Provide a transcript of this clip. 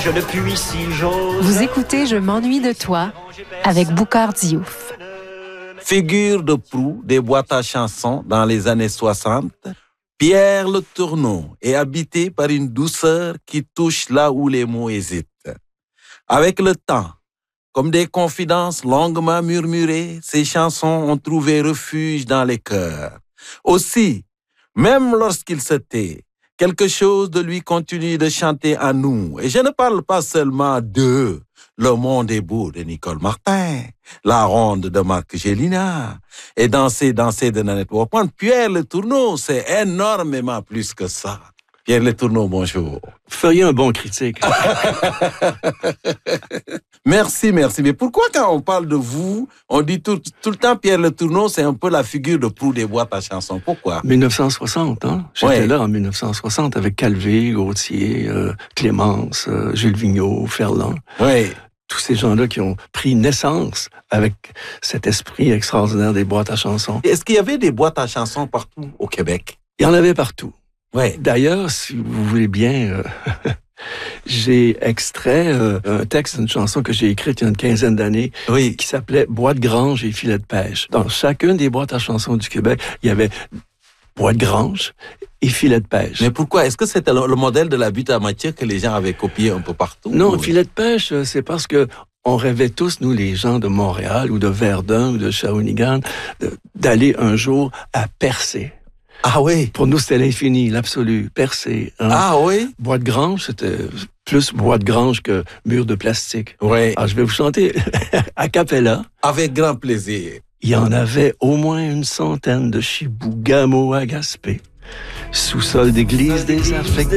je ne puis si j'ose. Vous écoutez Je m'ennuie de toi avec Boukhar Diouf. Figure de proue des boîtes à chansons dans les années 60, Pierre Le Tourneau est habité par une douceur qui touche là où les mots hésitent. Avec le temps, comme des confidences longuement murmurées, ces chansons ont trouvé refuge dans les cœurs. Aussi, même lorsqu'il se tait, quelque chose de lui continue de chanter à nous. Et je ne parle pas seulement de Le monde est beau de Nicole Martin, La ronde de Marc Gélina et Danser, danser de Nanette Walkman. Pierre Le Tourneau, c'est énormément plus que ça. Pierre Le Tourneau, bonjour. Vous feriez un bon critique. Merci. Mais pourquoi quand on parle de vous, on dit tout le temps Pierre Le Tourneau, c'est un peu la figure de proue des boîtes à chansons. Pourquoi? 1960, hein? J'étais là en 1960 avec Calvé, Gauthier, Clémence, Jules Vigneault, Ferland. Oui. Tous ces gens-là qui ont pris naissance avec cet esprit extraordinaire des boîtes à chansons. Est-ce qu'il y avait des boîtes à chansons partout au Québec? Il y en avait partout. Oui. D'ailleurs, si vous voulez bien, j'ai extrait un texte d'une chanson que j'ai écrite il y a une quinzaine d'années, Oui. qui s'appelait « Bois de grange et filet de pêche ». Dans chacune des boîtes à chansons du Québec, il y avait bois de grange et filet de pêche. Mais pourquoi? Est-ce que c'était le modèle de la butte à matière que les gens avaient copié un peu partout? Non, filet de pêche, c'est parce que on rêvait tous, nous, les gens de Montréal ou de Verdun ou de Shawinigan, d'aller un jour à Percé. Ah oui? Pour nous, c'était l'infini, l'absolu, Percé. Hein? Ah oui? Bois de grange, c'était plus bois de grange que mur de plastique. Oui. Alors, je vais vous chanter a cappella. Avec grand plaisir. Il y en avait au moins une centaine de Chibougamau à Gaspé. Sous-sol d'église des affectés.